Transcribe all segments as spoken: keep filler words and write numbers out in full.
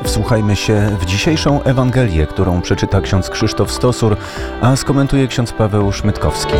Wsłuchajmy się w dzisiejszą Ewangelię, którą przeczyta ksiądz Krzysztof Stosur, a skomentuje ksiądz Paweł Szmytkowski.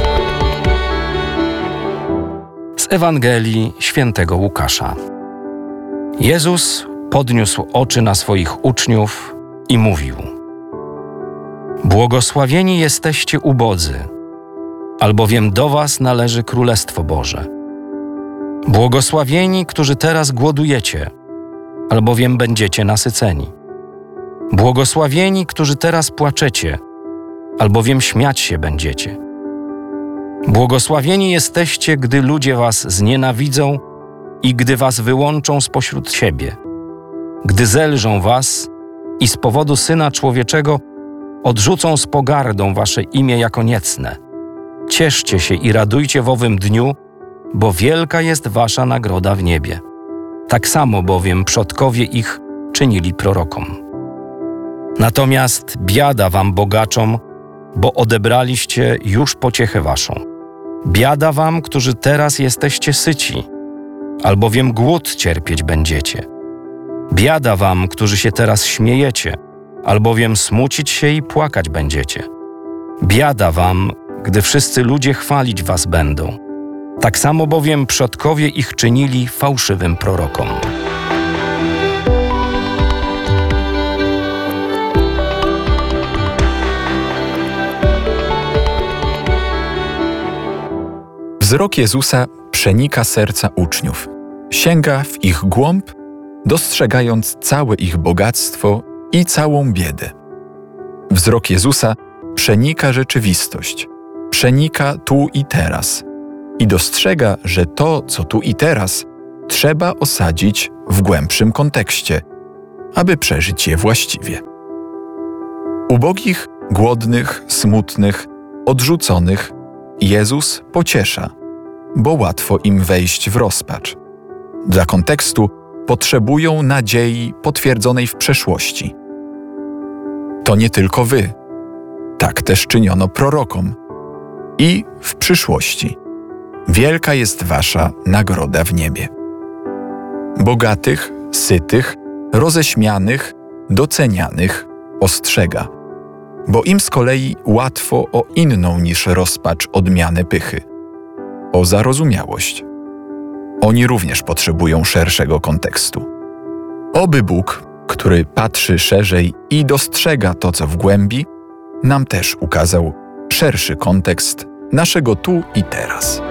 Z Ewangelii świętego Łukasza. Jezus podniósł oczy na swoich uczniów i mówił: Błogosławieni jesteście ubodzy, albowiem do was należy Królestwo Boże. Błogosławieni, którzy teraz głodujecie, albowiem będziecie nasyceni. Błogosławieni, którzy teraz płaczecie, albowiem śmiać się będziecie. Błogosławieni jesteście, gdy ludzie was znienawidzą i gdy was wyłączą spośród siebie, gdy zelżą was i z powodu Syna Człowieczego odrzucą z pogardą wasze imię jako niecne. Cieszcie się i radujcie w owym dniu, bo wielka jest wasza nagroda w niebie. Tak samo bowiem przodkowie ich czynili prorokom. Natomiast biada wam, bogaczom, bo odebraliście już pociechę waszą. Biada wam, którzy teraz jesteście syci, albowiem głód cierpieć będziecie. Biada wam, którzy się teraz śmiejecie, albowiem smucić się i płakać będziecie. Biada wam, gdy wszyscy ludzie chwalić was będą. Tak samo bowiem przodkowie ich czynili fałszywym prorokom. Wzrok Jezusa przenika serca uczniów. Sięga w ich głąb, dostrzegając całe ich bogactwo i całą biedę. Wzrok Jezusa przenika rzeczywistość, przenika tu i teraz i dostrzega, że to, co tu i teraz, trzeba osadzić w głębszym kontekście, aby przeżyć je właściwie. Ubogich, głodnych, smutnych, odrzuconych Jezus pociesza, bo łatwo im wejść w rozpacz. Dla kontekstu potrzebują nadziei potwierdzonej w przeszłości. To nie tylko wy, tak też czyniono prorokom. I w przyszłości. Wielka jest wasza nagroda w niebie. Bogatych, sytych, roześmianych, docenianych ostrzega, bo im z kolei łatwo o inną niż rozpacz odmianę pychy, o zarozumiałość. Oni również potrzebują szerszego kontekstu. Oby Bóg, który patrzy szerzej i dostrzega to, co w głębi, nam też ukazał szerszy kontekst naszego tu i teraz.